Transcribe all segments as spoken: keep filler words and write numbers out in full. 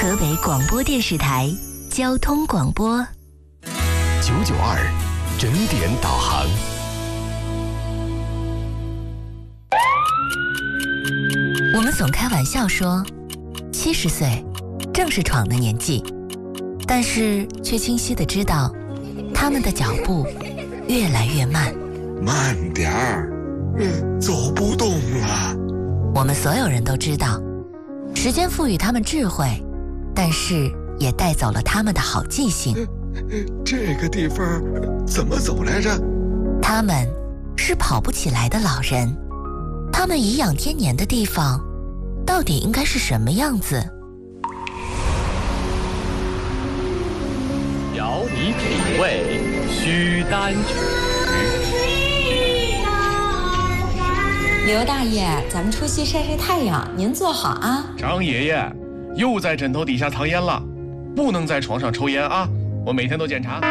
河北广播电视台交通广播九九二整点导航。 我们总开玩笑说，七十岁正是闯的年纪，但是却清晰地知道，他们的脚步越来越慢。 慢点儿，嗯，走不动了。 我们所有人都知道，时间赋予他们智慧，但是也带走了他们的好记性。 这个地方怎么走来着？ 他们是跑不起来的老人，他们颐养天年的地方，到底应该是什么样子？ 邀你品味须丹曲。 刘大爷，咱们出去晒晒太阳，您坐好啊。 张爷爷，又在枕头底下藏烟了，不能在床上抽烟啊！我每天都检查。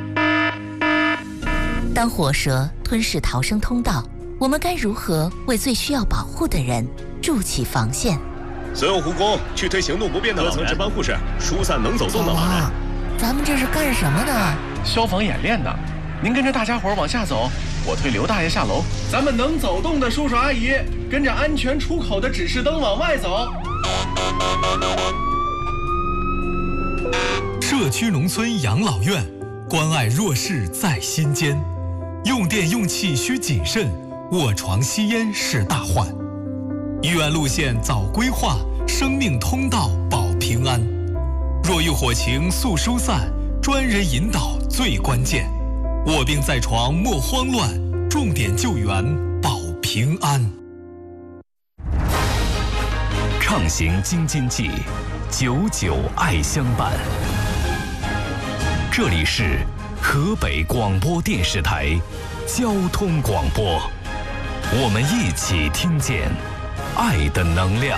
当火蛇吞噬逃生通道，我们该如何为最需要保护的人筑起防线？ 所有护工去推行动不便的老人，各层值班护士疏散能走动的老人。 啊，咱们这是干什么呢？ 消防演练呢。您跟着大家伙往下走，我推刘大爷下楼。咱们能走动的叔叔阿姨，跟着安全出口的指示灯往外走。 社区农村养老院，关爱弱势在心间。用电用气需谨慎，卧床吸烟是大患。医院路线早规划，生命通道保平安。若遇火情速疏散，专人引导最关键。卧病在床莫慌乱，重点救援保平安。 畅行京津冀，久久爱相伴。这里是河北广播电视台交通广播，我们一起听见爱的能量。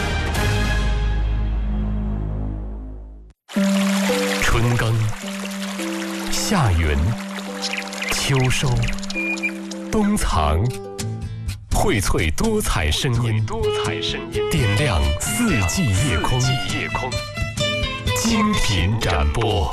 春耕、夏耘、秋收、冬藏，荟萃多彩声音，多彩声音点亮四季夜空，夜空精品展播。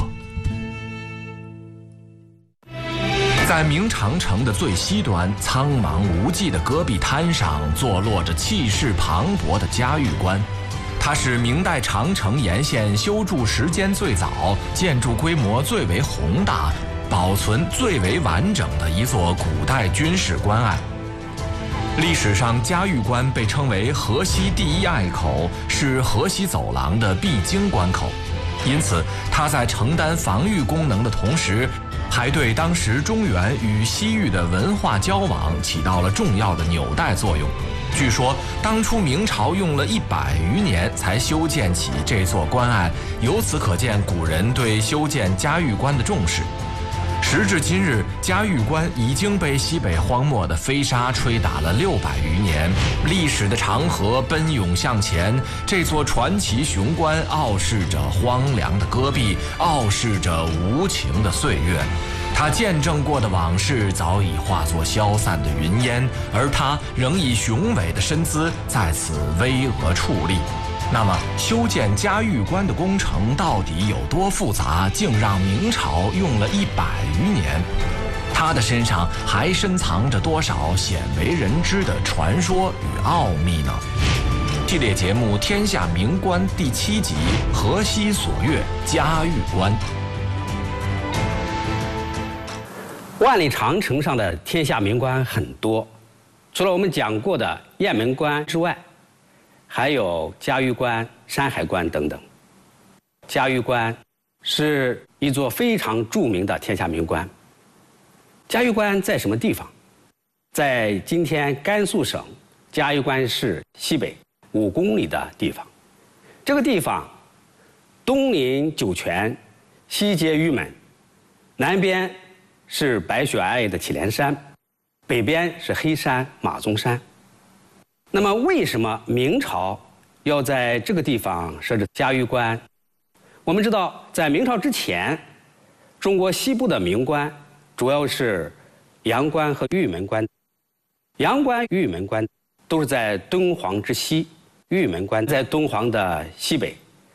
在明长城的最西端，苍茫无际的戈壁滩上，坐落着气势磅礴的嘉峪关。它是明代长城沿线修筑时间最早、建筑规模最为宏大、保存最为完整的一座古代军事关隘。历史上，嘉峪关被称为河西第一隘口，是河西走廊的必经关口，因此它在承担防御功能的同时，还对当时中原与西域的文化交往起到了重要的纽带作用。据说，当初明朝用了一百余年才修建起这座关隘，由此可见古人对修建嘉峪关的重视。时至今日，嘉峪关已经被西北荒漠的飞沙吹打了六百余年，历史的长河奔涌向前，这座传奇雄关傲视着荒凉的戈壁，傲视着无情的岁月。他见证过的往事早已化作消散的云烟，而他仍以雄伟的身姿在此巍峨矗立。那么，修建嘉峪关的工程到底有多复杂，竟让明朝用了一百余年？他的身上还深藏着多少鲜为人知的传说与奥秘呢？系列节目《天下名关》第七集《河西所阅嘉峪关》。 万里长城上的天下名关很多，除了我们讲过的雁门关之外，还有嘉峪关、山海关等等。嘉峪关是一座非常著名的天下名关。嘉峪关在什么地方？在今天甘肃省嘉峪关市西北五公里的地方。这个地方东临酒泉，西接峪门，南边是白雪皑皑的祁连山，北边是黑山马鬃山。那么为什么明朝要在这个地方设置嘉峪关？我们知道，在明朝之前，中国西部的名关主要是阳关和玉门关。阳关、玉门关都是在敦煌之西，玉门关在敦煌的西北，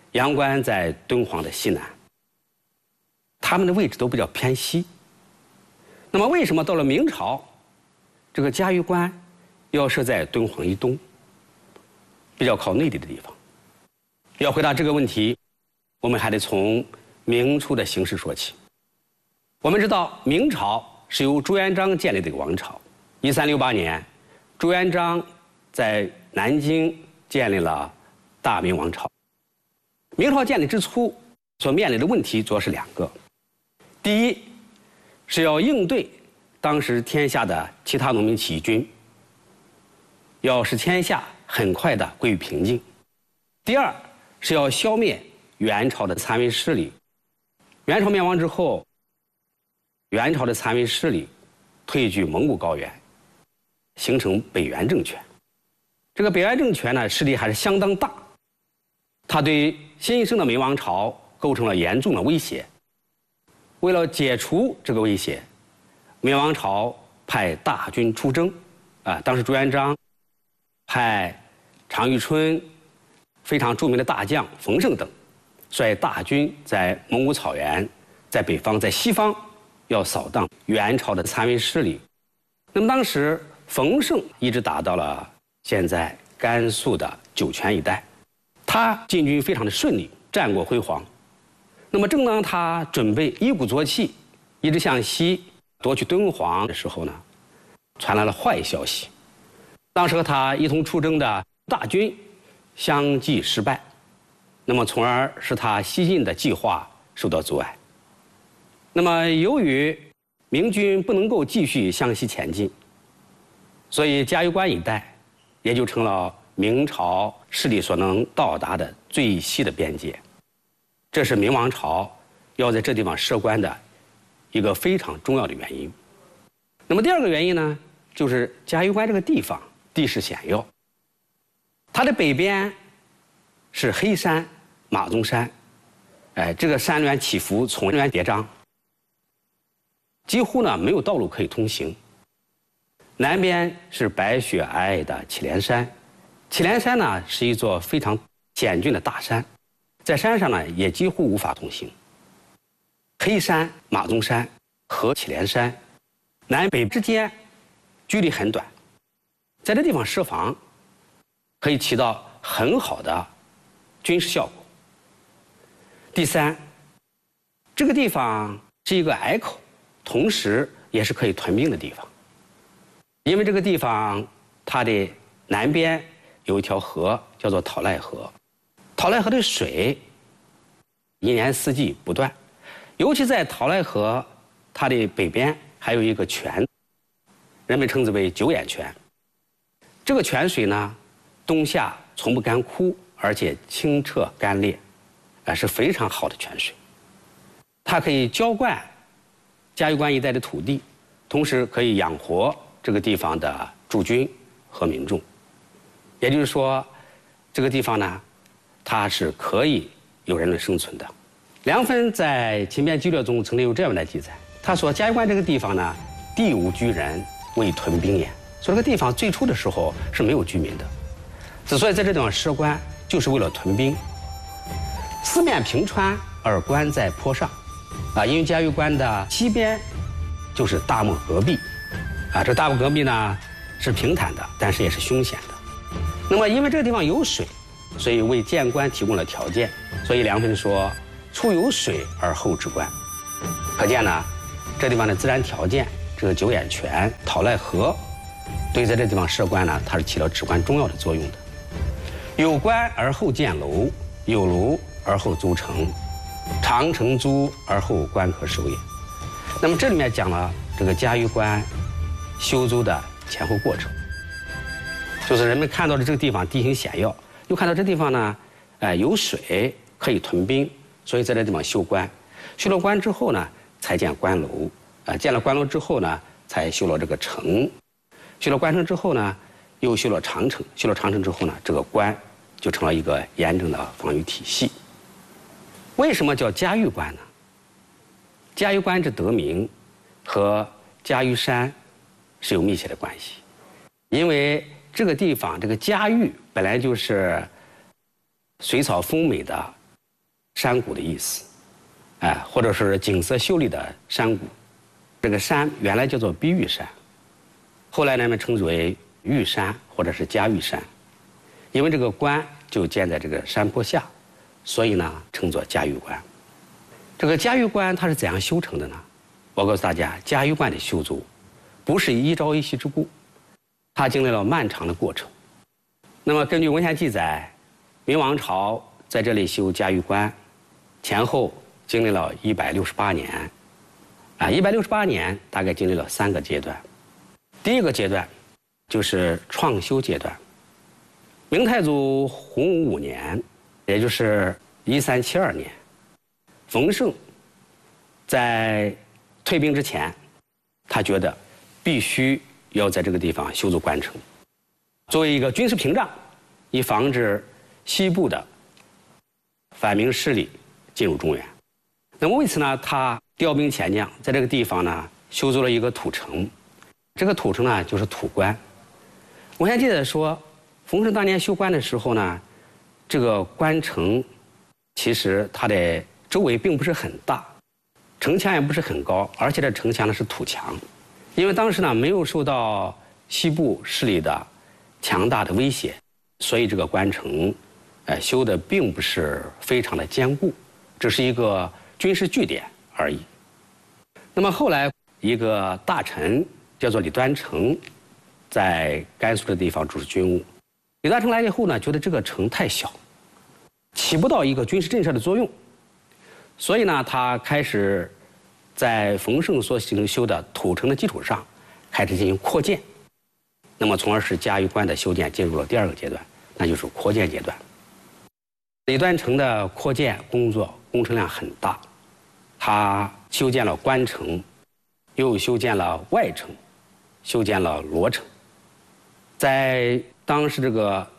阳关在敦煌的西南，他们的位置都比较偏西。那么为什么到了明朝，这个嘉峪关要设在敦煌以东，比较靠内地的地方？要回答这个问题，我们还得从明初的形势说起。我们知道，明朝是由朱元璋建立的一个王朝。一三六八年，朱元璋在南京建立了大明王朝。明朝建立之初所面临的问题主要是两个：第一，是要应对当时天下的其他农民起义军，要使天下很快的归于平静；第二，是要消灭元朝的残余势力。元朝灭亡之后，元朝的残余势力退居蒙古高原，形成北元政权。这个北元政权呢，势力还是相当大，它对新生的明王朝构成了严重的威胁。为了解除这个威胁，明王朝派大军出征。啊，当时朱元璋派常遇春、非常著名的大将冯胜等，率大军在蒙古草原、在北方、在西方，要扫荡元朝的残余势力。那么当时冯胜一直打到了现在甘肃的酒泉一带，他进军非常的顺利，战果辉煌。那么正当他准备一鼓作气，一直向西夺取敦煌的时候呢，传来了坏消息。当时和他一同出征的大军相继失败，那么从而使他西进的计划受到阻碍。那么由于明军不能够继续向西前进，所以嘉峪关一带也就成了明朝势力所能到达的最西的边界。这是明王朝要在这地方设关的一个非常重要的原因。那么第二个原因呢，就是嘉峪关这个地方地势险要，它的北边是黑山、马鬃山，哎，这个山峦起伏，丛峦叠嶂，几乎呢没有道路可以通行。南边是白雪皑皑的祁连山，祁连山呢是一座非常险峻的大山，在山上呢也几乎无法通行。黑山、马鬃山和祁连山南北之间距离很短，在这地方设防可以起到很好的军事效果。第三，这个地方是一个隘口，同时也是可以屯兵的地方。因为这个地方它的南边有一条河叫做讨赖河，讨赖河的水一年四季不断，尤其在讨赖河它的北边还有一个泉，人们称之为九眼泉。这个泉水呢，冬夏从不干枯，而且清澈干裂，啊，是非常好的泉水。它可以浇灌嘉峪关一带的土地，同时可以养活这个地方的驻军和民众。也就是说，这个地方呢，它是可以有人类生存的。梁汾在《秦编纪略》中曾经有这样的记载，他说嘉峪关这个地方呢，地无居人，为屯兵也。说这个地方最初的时候是没有居民的，之所以在这地方设关，就是为了屯兵。四面平川，而关在坡上，啊，因为嘉峪关的西边就是大漠戈壁，啊，这大漠戈壁呢是平坦的，但是也是凶险的。那么因为这个地方有水，所以为建关提供了条件。所以梁汾说：“初有水而后治关。”可见呢，这地方的自然条件，这个九眼泉、讨赖河，对在这地方设关呢，它是起到至关重要的作用的。有关而后建楼，有楼而后筑城，长城筑而后关可守也。那么这里面讲了这个嘉峪关修筑的前后过程，就是人们看到的这个地方地形险要，又看到这地方呢，哎、呃、有水可以屯兵，所以在这地方修关。修了关之后呢，才建关楼，啊、呃，建了关楼之后呢，才修了这个城。修了关城之后呢，又修了长城。修了长城之后呢，这个关就成了一个严整的防御体系。为什么叫嘉峪关呢？嘉峪关之得名和嘉峪山是有密切的关系，因为这个地方这个嘉峪本来就是水草丰美的山谷的意思，哎，或者是景色秀丽的山谷。这个山原来叫做碧玉山，后来人们称之为玉山或者是嘉峪山，因为这个关就建在这个山坡下，所以呢称作嘉峪关。这个嘉峪关它是怎样修成的呢？我告诉大家，嘉峪关的修筑不是一朝一夕之故，它经历了漫长的过程。那么根据文献记载，明王朝在这里修嘉峪关，前后经历了一百六十八年，啊，一百六十八年大概经历了三个阶段。第一个阶段就是创修阶段。明太祖洪武五年，也就是一三七二年，冯胜在退兵之前，他觉得必须要在这个地方修筑关城，作为一个军事屏障，以防止西部的反明势力进入中原。那么为此呢，他调兵遣将，在这个地方呢修筑了一个土城，这个土城呢就是土关。文献记载说，冯胜当年修关的时候呢，这个关城其实它的周围并不是很大，城墙也不是很高，而且这城墙呢是土墙，因为当时呢没有受到西部势力的强大的威胁，所以这个关城，呃，修的并不是非常的坚固，只是一个军事据点而已。那么后来一个大臣叫做李端城，在甘肃的地方主持军务。李端城来了以后呢，觉得这个城太小，起不到一个军事震慑的作用，所以呢，他开始在冯胜所行修的土城的基础上，开始进行扩建。那么，从而使嘉峪关的修建进入了第二个阶段，那就是扩建阶段。李端城的扩建工作工程量很大，他修建了关城，又修建了外城，修建了罗城。在当时这个